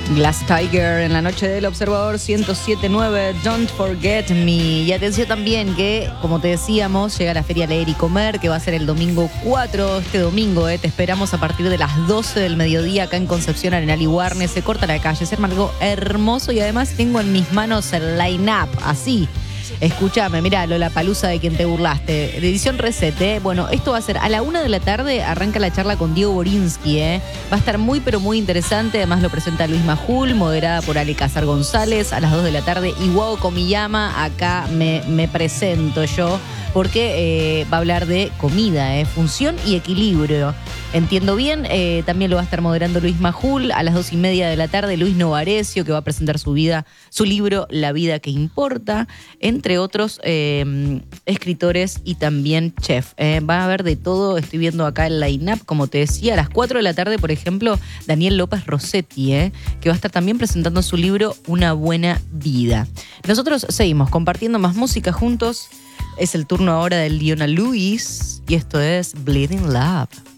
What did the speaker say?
Glass Tiger en la noche del Observador 107.9, Don't Forget Me. Y atención también que, como te decíamos, llega la Feria Leer y Comer, que va a ser el domingo 4. Este domingo, te esperamos a partir de las 12 del mediodía acá en Concepción, Arenal y Guarne. Se corta la calle, se arma algo hermoso y además tengo en mis manos el line-up, así. Escúchame, mirá, Lollapalooza de quien te burlaste. De edición Reset, Bueno, esto va a ser a la 1 de la tarde, arranca la charla con Diego Borinsky, Va a estar muy, pero muy interesante. Además lo presenta Luis Majul, moderada por Ale Casar González. A las 2 de la tarde, Iwao Komiyama, acá me presento yo, porque va a hablar de comida, función y equilibrio. Entiendo bien, también lo va a estar moderando Luis Majul. A las 2:30 de la tarde, Luis Novarecio, que va a presentar su libro La vida que importa, entre otros escritores y también chef. Va a haber de todo, estoy viendo acá el line-up, como te decía. A las 4 de la tarde, por ejemplo, Daniel López Rossetti, que va a estar también presentando su libro Una buena vida. Nosotros seguimos compartiendo más música juntos. Es el turno ahora del Leona Lewis y esto es Bleeding Love.